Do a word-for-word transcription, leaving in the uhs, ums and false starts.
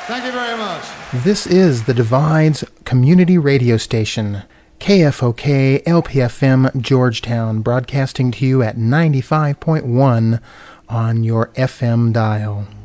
Thank you very much. This is the Divides Community Radio Station, K F O K L P F M Georgetown, broadcasting to you at ninety-five point one on your F M dial.